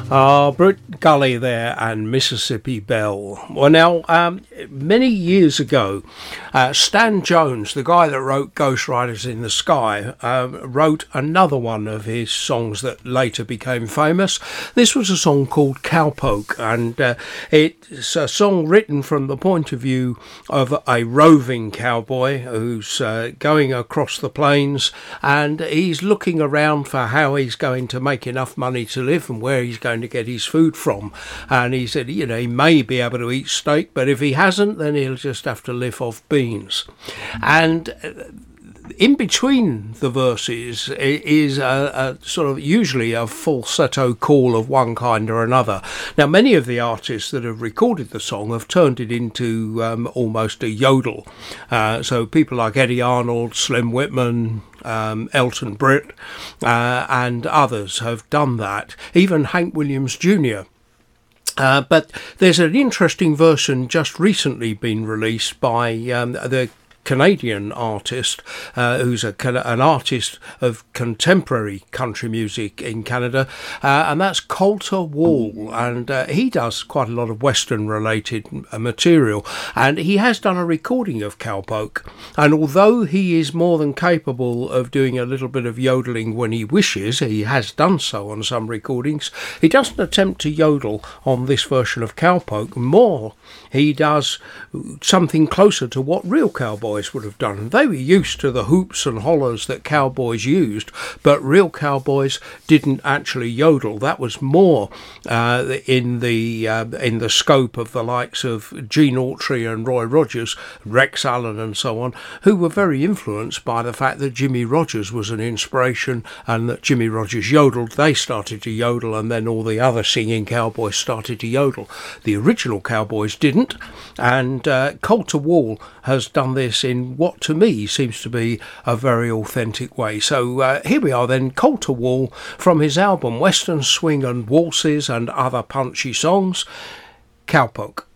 Britt Gully there and Mississippi Belle. Well, now, many years ago, Stan Jones, the guy that wrote Ghost Riders in the Sky, wrote another one of his songs that later became famous. This was a song called Cowpoke, and it's a song written from the point of view of a roving cowboy who's going across the plains, and he's looking around for how he's going to make enough money to live and where he's going to get his food from. And he said, you know, he may be able to eat steak, but if he hasn't, then he'll just have to live off beans. And in between the verses is a sort of usually a falsetto call of one kind or another. Now, many of the artists that have recorded the song have turned it into almost a yodel. So people like Eddie Arnold, Slim Whitman, Elton Britt, and others have done that. Even Hank Williams Jr. But there's an interesting version just recently been released by the Canadian artist who's an artist of contemporary country music in Canada, and that's Colter Wall, and he does quite a lot of Western related material, and he has done a recording of Cowpoke, and although he is more than capable of doing a little bit of yodeling when he wishes, he has done so on some recordings, he doesn't attempt to yodel on this version of Cowpoke. More, he does something closer to what real cowboys would have done. They were used to the hoops and hollers that cowboys used, but real cowboys didn't actually yodel. That was more in the scope of the likes of Gene Autry and Roy Rogers, Rex Allen and so on, who were very influenced by the fact that Jimmy Rogers was an inspiration, and that Jimmy Rogers yodeled. They started to yodel, and then all the other singing cowboys started to yodel. The original cowboys didn't, and Colter Wall has done this in what to me seems to be a very authentic way. So here we are then, Colter Wall from his album Western Swing and Waltzes and Other Punchy Songs, Cowpoke.